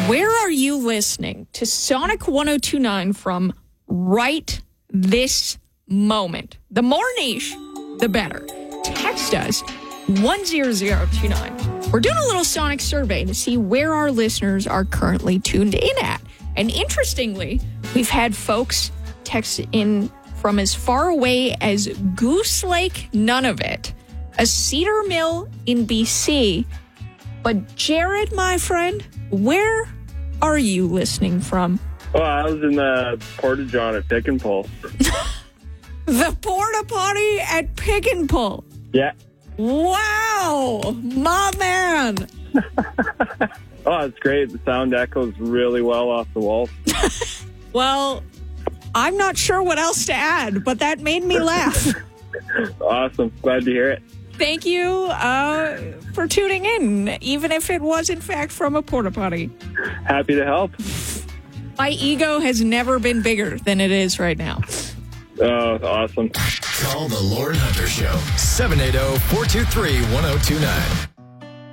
Where are you listening to Sonic 1029 from right this moment? The more niche, the better. Text us 10029. We're doing a little Sonic survey to see where our listeners are currently tuned in at. And interestingly, we've had folks text in from as far away as Goose Lake, Nunavut, a cedar mill in BC. But Jared, my friend, where are you listening from? Oh, I was in the Porta John at Pick and Pull. The porta potty at Pick and Pull. Yeah. Wow, my man. Oh, it's great. The sound echoes really well off the walls. Well, I'm not sure what else to add, but that made me laugh. Awesome. Glad to hear it. Thank you for tuning in, even if it was, in fact, from a porta potty. Happy to help. My ego has never been bigger than it is right now. Oh, awesome. Call the Lauren Hunter Show. 780-423-1029.